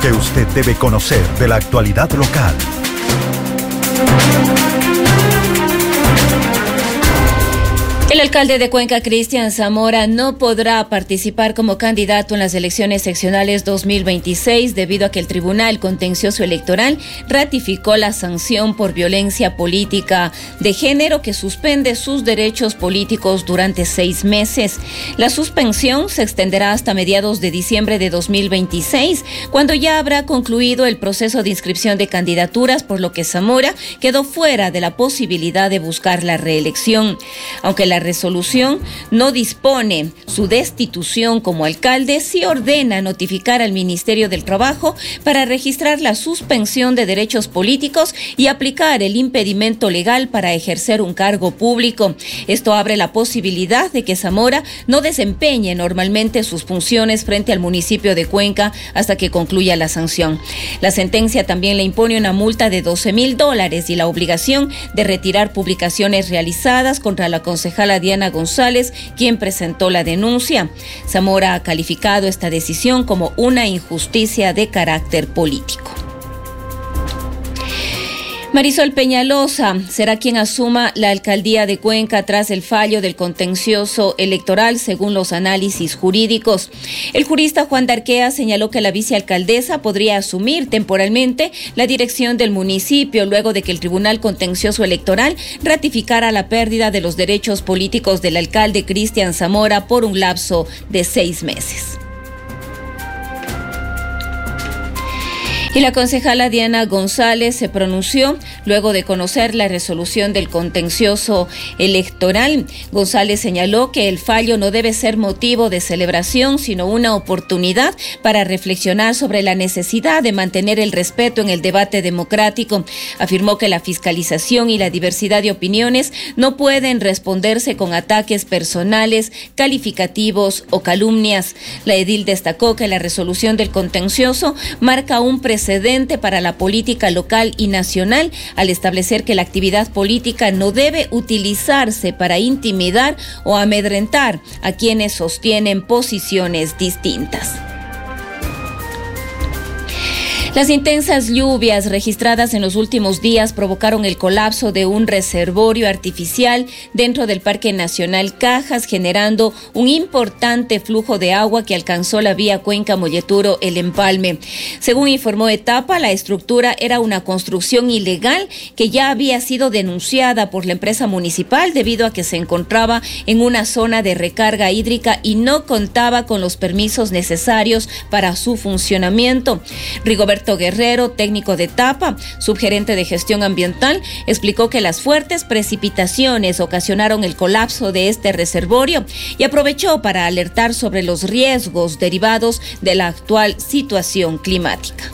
que usted debe conocer de la actualidad local. El alcalde de Cuenca, Cristian Zamora, no podrá participar como candidato en las elecciones seccionales 2026 debido a que el Tribunal Contencioso Electoral ratificó la sanción por violencia política de género que suspende sus derechos políticos durante 6 meses. La suspensión se extenderá hasta mediados de diciembre de 2026, cuando ya habrá concluido el proceso de inscripción de candidaturas, por lo que Zamora quedó fuera de la posibilidad de buscar la reelección. Aunque la resolución no dispone su destitución como alcalde, sí ordena notificar al Ministerio del Trabajo para registrar la suspensión de derechos políticos y aplicar el impedimento legal para ejercer un cargo público. Esto abre la posibilidad de que Zamora no desempeñe normalmente sus funciones frente al municipio de Cuenca hasta que concluya la sanción. La sentencia también le impone una multa de $12,000 y la obligación de retirar publicaciones realizadas contra la concejala Diana González, quien presentó la denuncia. Zamora ha calificado esta decisión como una injusticia de carácter político. Marisol Peñalosa será quien asuma la alcaldía de Cuenca tras el fallo del contencioso electoral, según los análisis jurídicos. El jurista Juan Darquea señaló que la vicealcaldesa podría asumir temporalmente la dirección del municipio luego de que el Tribunal Contencioso Electoral ratificara la pérdida de los derechos políticos del alcalde Cristian Zamora por un lapso de 6 meses. Y la concejala Diana González se pronunció luego de conocer la resolución del contencioso electoral. González señaló que el fallo no debe ser motivo de celebración, sino una oportunidad para reflexionar sobre la necesidad de mantener el respeto en el debate democrático. Afirmó que la fiscalización y la diversidad de opiniones no pueden responderse con ataques personales, calificativos o calumnias. La edil destacó que la resolución del contencioso marca un precedente para la política local y nacional al establecer que la actividad política no debe utilizarse para intimidar o amedrentar a quienes sostienen posiciones distintas. Las intensas lluvias registradas en los últimos días provocaron el colapso de un reservorio artificial dentro del Parque Nacional Cajas, generando un importante flujo de agua que alcanzó la vía Cuenca-Molleturo-El Empalme. Según informó Etapa, la estructura era una construcción ilegal que ya había sido denunciada por la empresa municipal debido a que se encontraba en una zona de recarga hídrica y no contaba con los permisos necesarios para su funcionamiento. Rigoberto Guerrero, técnico de Etapa, subgerente de gestión ambiental, explicó que las fuertes precipitaciones ocasionaron el colapso de este reservorio y aprovechó para alertar sobre los riesgos derivados de la actual situación climática.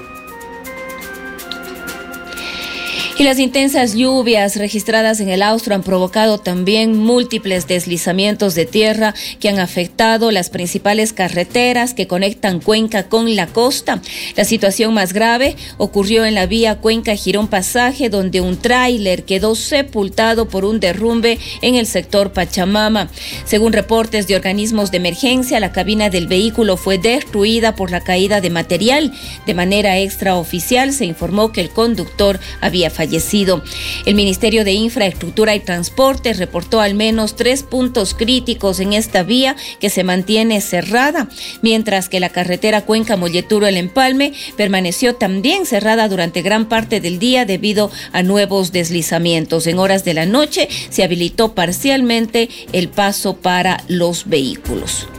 Y las intensas lluvias registradas en el Austro han provocado también múltiples deslizamientos de tierra que han afectado las principales carreteras que conectan Cuenca con la costa. La situación más grave ocurrió en la vía Cuenca-Girón Pasaje, donde un tráiler quedó sepultado por un derrumbe en el sector Pachamama. Según reportes de organismos de emergencia, la cabina del vehículo fue destruida por la caída de material. De manera extraoficial se informó que el conductor había fallecido. El Ministerio de Infraestructura y Transporte reportó al menos 3 puntos críticos en esta vía que se mantiene cerrada, mientras que la carretera Cuenca-Molleturo-El Empalme permaneció también cerrada durante gran parte del día debido a nuevos deslizamientos. En horas de la noche se habilitó parcialmente el paso para los vehículos.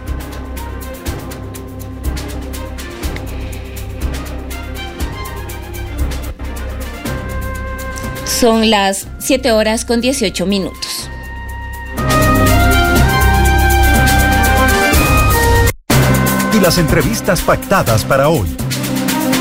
Son las 7:18. Y las entrevistas pactadas para hoy.